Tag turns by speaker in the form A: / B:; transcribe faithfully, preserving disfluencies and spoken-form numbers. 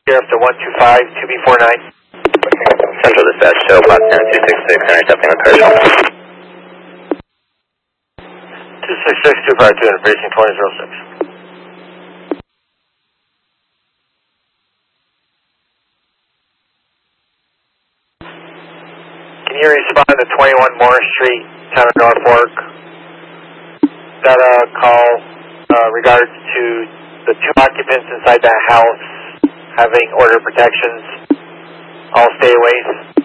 A: Here up to one two five, two B four nine.
B: Central Dispatch, Shuttle Class two six six, intercepting a Kershaw.
A: two six six, two five two, precinct twenty oh six. Can you respond to twenty-one Morris Street, town of Norfolk? Got a call uh, regards to the two occupants inside that house having order protections. All stay away.